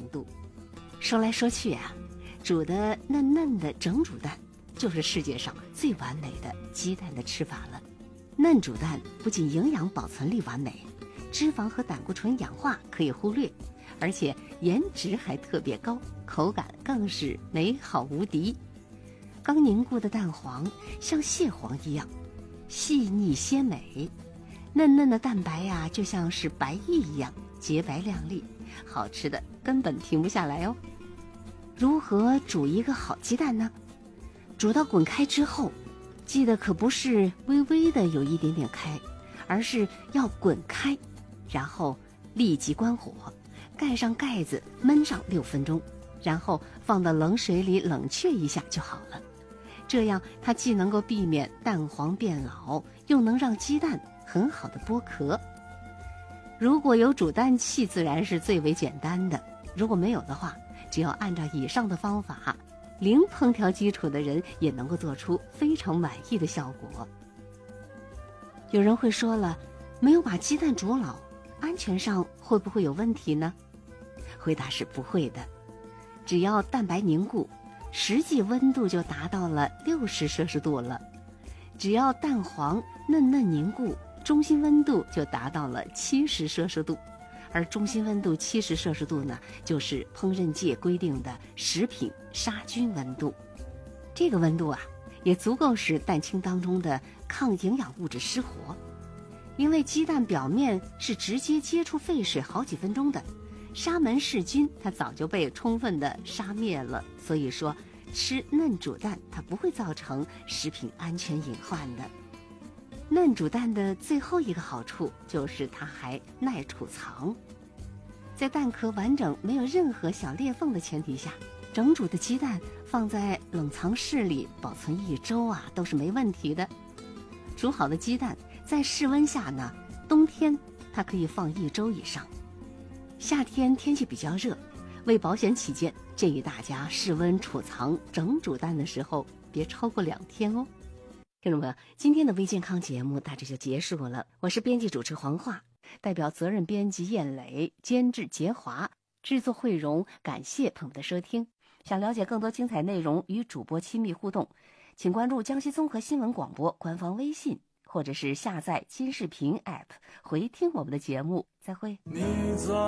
度。说来说去啊，煮的嫩嫩的整煮蛋就是世界上最完美的鸡蛋的吃法了。嫩煮蛋不仅营养保存力完美，脂肪和胆固醇氧化可以忽略，而且颜值还特别高，口感更是美好无敌。刚凝固的蛋黄像蟹黄一样细腻鲜美，嫩嫩的蛋白呀，就像是白玉一样洁白亮丽，好吃的根本停不下来哦。如何煮一个好鸡蛋呢？煮到滚开之后，记得可不是微微的有一点点开，而是要滚开，然后立即关火，盖上盖子焖上6分钟，然后放到冷水里冷却一下就好了。这样它既能够避免蛋黄变老，又能让鸡蛋很好的剥壳。如果有煮蛋器，自然是最为简单的，如果没有的话，只要按照以上的方法，零烹调基础的人也能够做出非常满意的效果。有人会说了，没有把鸡蛋煮老，安全上会不会有问题呢？回答是不会的，只要蛋白凝固，实际温度就达到了60摄氏度了。只要蛋黄嫩嫩凝固，中心温度就达到了70摄氏度。而中心温度70摄氏度呢，就是烹饪界规定的食品杀菌温度。这个温度啊，也足够使蛋清当中的抗营养物质失活。因为鸡蛋表面是直接接触沸水好几分钟的，沙门氏菌它早就被充分的杀灭了，所以说吃嫩煮蛋它不会造成食品安全隐患的。嫩煮蛋的最后一个好处就是它还耐储藏。在蛋壳完整没有任何小裂缝的前提下，整煮的鸡蛋放在冷藏室里保存1周啊都是没问题的。煮好的鸡蛋在室温下呢，冬天它可以放1周以上。夏天天气比较热，为保险起见，建议大家室温储藏整煮蛋的时候别超过2天哦。听众朋友，今天的微健康节目大致就结束了。我是编辑主持黄华，代表责任编辑燕磊，监制杰华，制作慧荣，感谢朋友的收听。想了解更多精彩内容与主播亲密互动，请关注江西综合新闻广播官方微信，或者是下载金视频 App 回听我们的节目。再会。你在